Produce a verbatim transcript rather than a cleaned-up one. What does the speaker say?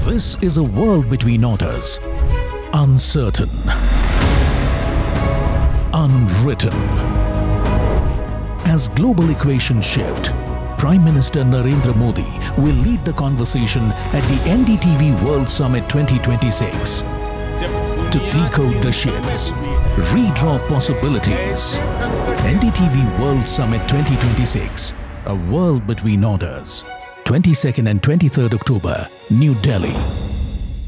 This is a world between orders. Uncertain. Unwritten. As global equations shift, Prime Minister Narendra Modi will lead the conversation at the N D T V World Summit twenty twenty-six. To decode the shifts, redraw possibilities. N D T V World Summit twenty twenty-six, a world between orders. twenty-second and twenty-third October, New Delhi.